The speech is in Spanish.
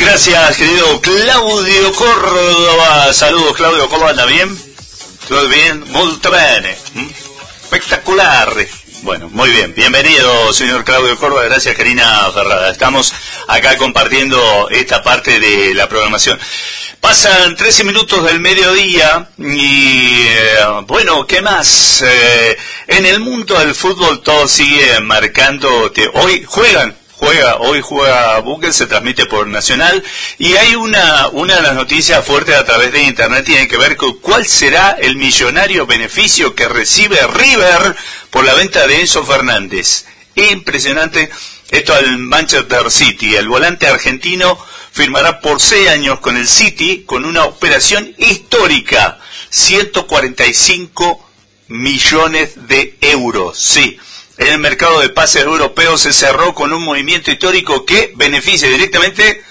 Gracias, querido Claudio Córdoba. Saludos, Claudio Córdoba, ¿anda bien? ¿Todo bien? Muy bien. Espectacular. Bueno, muy bien. Bienvenido, señor Claudio Córdoba. Gracias, Karina Ferrada. Estamos acá compartiendo esta parte de la programación. Pasan 13 minutos del mediodía y, bueno, ¿qué más? En el mundo del fútbol todo sigue marcando. Hoy hoy juega Boca, se transmite por Nacional, y hay una de las noticias fuertes a través de internet tiene que ver con cuál será el millonario beneficio que recibe River por la venta de Enzo Fernández. Impresionante esto al Manchester City. El volante argentino firmará por 6 años con el City con una operación histórica, 145 millones de euros, sí. En el mercado de pases europeo se cerró con un movimiento histórico que beneficia directamente